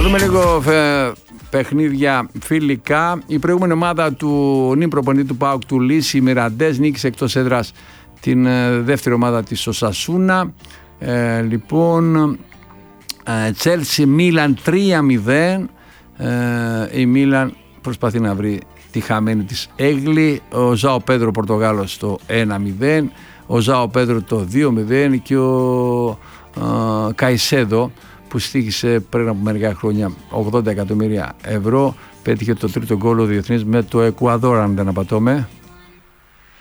δούμε λίγο παιχνίδια φιλικά. Η προηγούμενη ομάδα του νυν προπονητή του ΠΑΟΚ, του Λύση Μιραντές, νίκησε εκτός έδρας την δεύτερη ομάδα της Οσασούνα. Λοιπόν, Τσέλσι Μίλαν 3-0. Η Μίλαν προσπαθεί να βρει τη χαμένη της Έγλη. Ο Ζάο Πέντρο Πορτογάλος το 1-0, ο Ζάο Πέντρο το 2-0 και ο Καϊσέδο, που στοίχησε πριν από μερικά χρόνια 80 εκατομμύρια ευρώ, πέτυχε το τρίτο γκολ ο διεθνής με το Εκουαδόρ, αν δεν απατώμε.